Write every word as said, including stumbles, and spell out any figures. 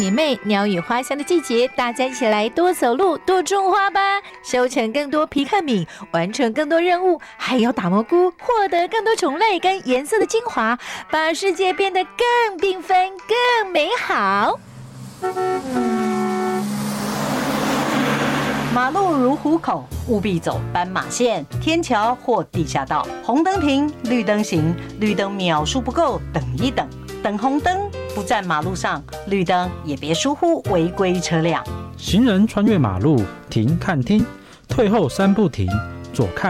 姐妹，鸟语花香的季节，大家一起来多走路、多种花吧，收成更多皮克敏，完成更多任务，还有打蘑菇，获得更多种类跟颜色的精华，把世界变得更缤纷、更美好。 马路如虎口，务必走斑马线、天桥或地下道。红灯停，绿灯行，绿灯秒数不够，等一等。等红灯，不站马路上，绿灯也别疏忽违规车辆。 行人穿越马路，停看听，退后三步停，左看